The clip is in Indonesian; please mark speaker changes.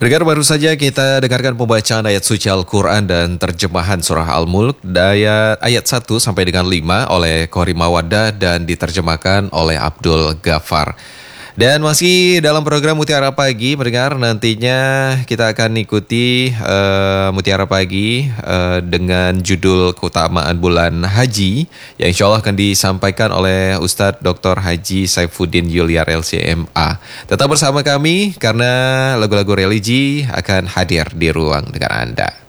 Speaker 1: Dengar baru saja kita dengarkan pembacaan ayat suci Al-Quran dan terjemahan surah Al-Mulk ayat 1 sampai dengan 5 oleh Qori Mawaddah dan diterjemahkan oleh Abdul Ghaffar. Dan masih dalam program Mutiara Pagi, mendengar nantinya kita akan ikuti Mutiara Pagi dengan judul keutamaan bulan haji yang insya Allah akan disampaikan oleh Ustadz Dr. Haji Saifuddin Yuliar LCMA. Tetap bersama kami karena lagu-lagu religi akan hadir di ruang dengar Anda.